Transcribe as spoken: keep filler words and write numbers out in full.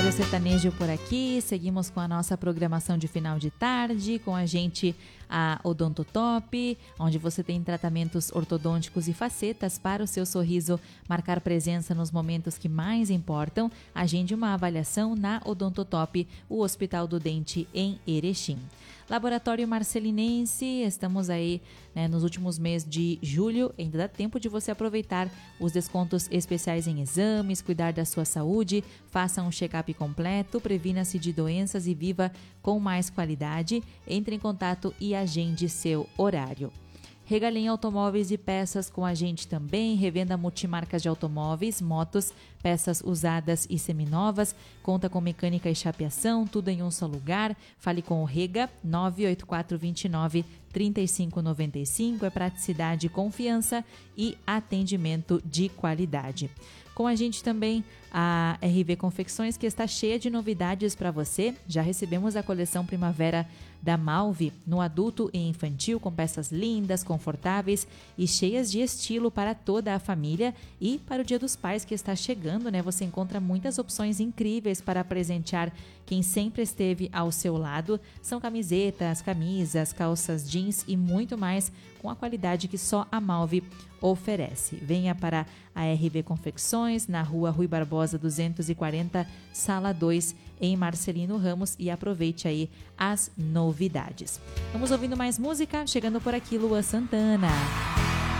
Rádio Sertanejo por aqui, seguimos com a nossa programação de final de tarde, com a gente a Odontotop, onde você tem tratamentos ortodônticos e facetas para o seu sorriso marcar presença nos momentos que mais importam. Agende uma avaliação na Odontotop, o Hospital do Dente em Erechim. Laboratório Marcelinense, estamos aí né, nos últimos meses de julho, ainda dá tempo de você aproveitar os descontos especiais em exames, cuidar da sua saúde, faça um check-up completo, previna-se de doenças e viva com mais qualidade. Entre em contato e agende seu horário. Regalim Automóveis e Peças com a gente também, revenda multimarcas de automóveis, motos, peças usadas e seminovas, conta com mecânica e chapeação, tudo em um só lugar. Fale com o Rega, nove oito quatro dois nove, três cinco nove cinco, é praticidade, confiança e atendimento de qualidade. Com a gente também a R V Confecções, que está cheia de novidades para você. Já recebemos a coleção Primavera da Malve no adulto e infantil, com peças lindas, confortáveis e cheias de estilo para toda a família. E para o Dia dos Pais que está chegando, né? Você encontra muitas opções incríveis para presentear quem sempre esteve ao seu lado. São camisetas, camisas, calças jeans e muito mais, com a qualidade que só a Malve oferece. Venha para a R V Confecções, na rua Rui Barbosa duzentos e quarenta, sala dois, em Marcelino Ramos, e aproveite aí as novidades. Vamos ouvindo mais música, chegando por aqui Luan Santana.